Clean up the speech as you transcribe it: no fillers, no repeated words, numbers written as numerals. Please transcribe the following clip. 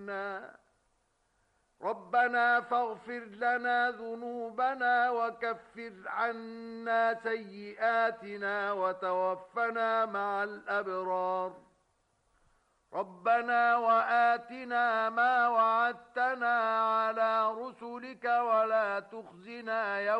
ربنا فاغفر لنا ذنوبنا وكفر عنا سيئاتنا وتوفنا مع الأبرار ربنا وآتنا ما وعدتنا على رسلك ولا تخزنا يوم